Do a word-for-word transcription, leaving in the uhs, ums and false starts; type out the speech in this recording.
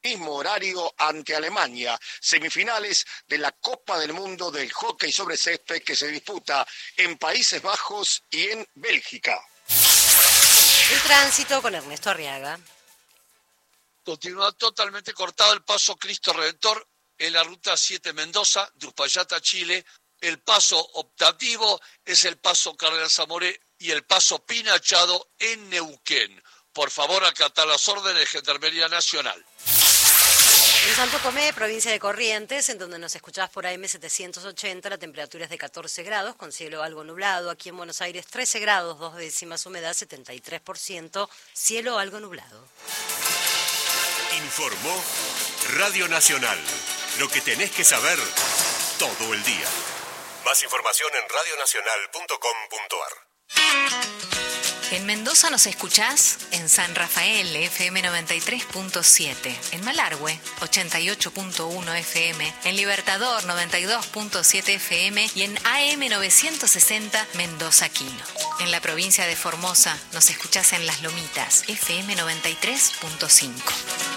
mismo horario ante Alemania, semifinales de la Copa del Mundo del Hockey sobre césped que se disputa en Países Bajos y en Bélgica. El tránsito con Ernesto Arriaga. Continúa totalmente cortado el paso Cristo Redentor en la ruta siete Mendoza, de Uspallata, Chile. El paso optativo es el paso Cardenal Zamoré y el paso Pinachado en Neuquén. Por favor, acatar las órdenes de Gendarmería Nacional. En Santo Tomé, provincia de Corrientes, en donde nos escuchás por A M setecientos ochenta, la temperatura es de catorce grados, con cielo algo nublado. Aquí en Buenos Aires, trece grados, dos décimas, humedad setenta y tres por ciento, cielo algo nublado. Informó Radio Nacional. Lo que tenés que saber todo el día. Más información en radio nacional punto com punto a r. En Mendoza nos escuchás en San Rafael, F M noventa y tres punto siete, en Malargüe, ochenta y ocho punto uno F M, en Libertador, noventa y dos punto siete F M y en A M novecientos sesenta Mendoza Quino. En la provincia de Formosa nos escuchás en Las Lomitas, F M noventa y tres punto cinco.